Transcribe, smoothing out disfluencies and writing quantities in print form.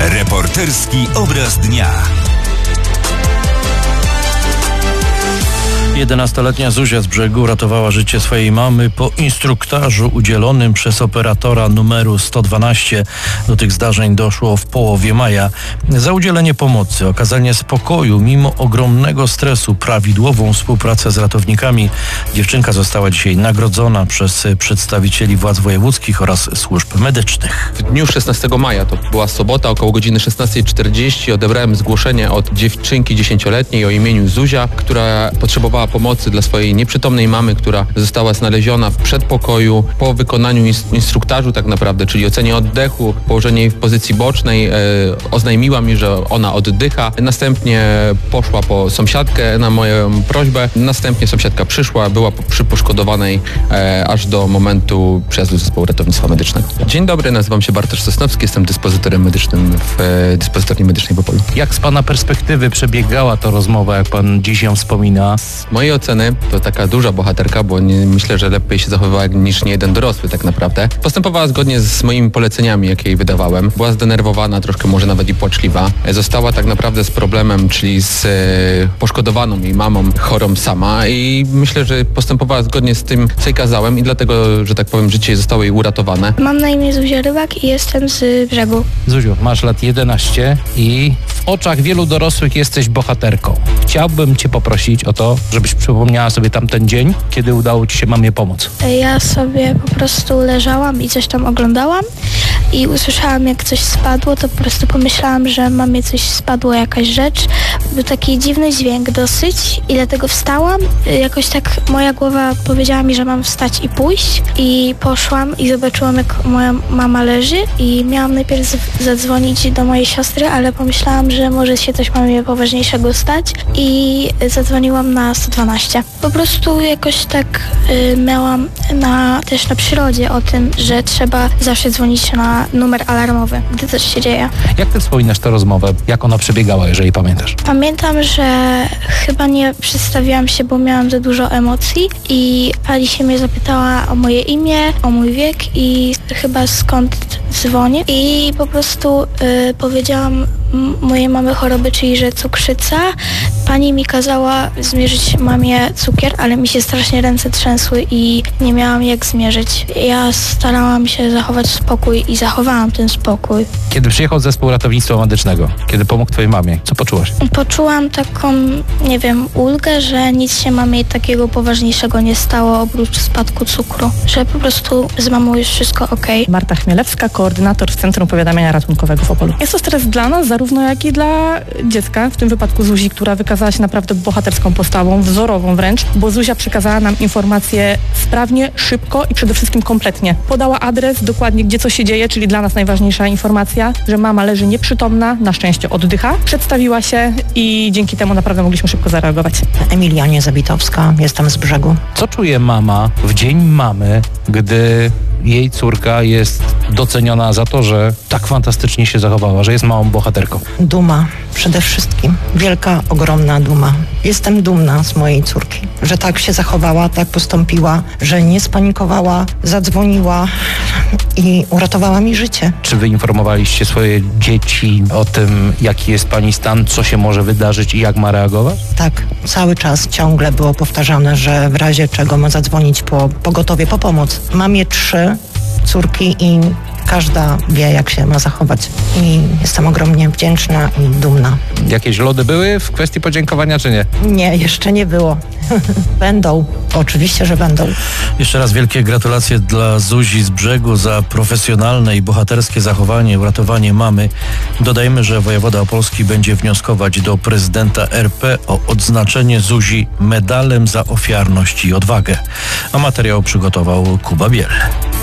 Reporterski obraz dnia. 11-letnia Zuzia z Brzegu ratowała życie swojej mamy po instruktażu udzielonym przez operatora numeru 112. Do tych zdarzeń doszło w połowie maja. Za udzielenie pomocy, okazanie spokoju mimo ogromnego stresu, prawidłową współpracę z ratownikami, dziewczynka została dzisiaj nagrodzona przez przedstawicieli władz wojewódzkich oraz służb medycznych. W dniu 16 maja, to była sobota, około godziny 16:40 odebrałem zgłoszenie od dziewczynki 10-letniej o imieniu Zuzia, która potrzebowała pomocy dla swojej nieprzytomnej mamy, która została znaleziona w przedpokoju po wykonaniu instruktażu tak naprawdę, czyli ocenie oddechu, położenie jej w pozycji bocznej, oznajmiła mi, że ona oddycha. Następnie poszła po sąsiadkę na moją prośbę. Następnie sąsiadka przyszła, była przy poszkodowanej aż do momentu przyjazdu zespołu ratownictwa medycznego. Dzień dobry, nazywam się Bartosz Sosnowski, jestem dyspozytorem medycznym w dyspozytorni medycznej w Opolu. Jak z pana perspektywy przebiegała to rozmowa, jak pan dziś ją wspomina? Z mojej oceny to taka duża bohaterka, bo myślę, że lepiej się zachowywała niż niejeden dorosły tak naprawdę. Postępowała zgodnie z moimi poleceniami, jakie jej wydawałem. Była zdenerwowana, troszkę może nawet i płaczliwa. Została tak naprawdę z problemem, czyli z poszkodowaną jej mamą, chorą sama, i myślę, że postępowała zgodnie z tym, co jej kazałem, i dlatego, że tak powiem, życie zostało jej uratowane. Mam na imię Zuzia Rybak i jestem z Brzegu. Zuziu, masz lat 11 i w oczach wielu dorosłych jesteś bohaterką. Chciałbym cię poprosić o to, żebyś przypomniała sobie tamten dzień, kiedy udało ci się mamie pomóc. Ja sobie po prostu leżałam i coś tam oglądałam i usłyszałam, jak coś spadło, to po prostu pomyślałam, że mamie coś spadło, jakaś rzecz. Był taki dziwny dźwięk dosyć i dlatego wstałam. Jakoś tak moja głowa powiedziała mi, że mam wstać i pójść, i poszłam i zobaczyłam, jak moja mama leży, i miałam najpierw zadzwonić do mojej siostry, ale pomyślałam, że może się coś mamie poważniejszego stać, i zadzwoniłam na 112. Po prostu jakoś tak miałam też na przyrodzie o tym, że trzeba zawsze dzwonić na numer alarmowy, gdy coś się dzieje. Jak ty wspominasz tę rozmowę? Jak ona przebiegała, jeżeli pamiętasz? Pamiętam, że chyba nie przedstawiłam się, bo miałam za dużo emocji, i pani się mnie zapytała o moje imię, o mój wiek i chyba skąd dzwonię, i po prostu powiedziałam mojej mamy choroby, czyli że cukrzyca. Pani mi kazała zmierzyć mamie cukier, ale mi się strasznie ręce trzęsły i nie miałam jak zmierzyć. Ja starałam się zachować spokój i zachowałam ten spokój. Kiedy przyjechał zespół ratownictwa medycznego, kiedy pomógł twojej mamie, co poczułaś? Poczułam taką, nie wiem, ulgę, że nic się mamie takiego poważniejszego nie stało oprócz spadku cukru, że po prostu z mamą jest wszystko okej. Marta Chmielewska, koordynator w Centrum Powiadamiania Ratunkowego w Opolu. Jest to stres dla nas, zarówno jak i dla dziecka, w tym wypadku Zuzi, która wykazała się naprawdę bohaterską postawą, wzorową wręcz, bo Zuzia przekazała nam informacje sprawnie, szybko i przede wszystkim kompletnie. Podała adres, dokładnie gdzie co się dzieje, czyli dla nas najważniejsza informacja, że mama leży nieprzytomna, na szczęście oddycha, przedstawiła się i dzięki temu naprawdę mogliśmy szybko zareagować. Emilia Niezabitowska, jestem z Brzegu. Co czuje mama w dzień mamy, gdy jej córka jest doceniona za to, że tak fantastycznie się zachowała, że jest małą bohaterką? Duma przede wszystkim. Wielka, ogromna duma. Jestem dumna z mojej córki, że tak się zachowała, tak postąpiła, że nie spanikowała, zadzwoniła i uratowała mi życie. Czy wy informowaliście swoje dzieci o tym, jaki jest pani stan, co się może wydarzyć i jak ma reagować? Tak, cały czas ciągle było powtarzane, że w razie czego ma zadzwonić po pogotowie, po pomoc. Mam je 3 córki i każda wie, jak się ma zachować. I jestem ogromnie wdzięczna i dumna. Jakieś lody były w kwestii podziękowania, czy nie? Nie, jeszcze nie było. Będą. Oczywiście, że będą. Jeszcze raz wielkie gratulacje dla Zuzi z Brzegu za profesjonalne i bohaterskie zachowanie, uratowanie mamy. Dodajmy, że wojewoda opolski będzie wnioskować do prezydenta RP o odznaczenie Zuzi medalem za ofiarność i odwagę. A materiał przygotował Kuba Biel.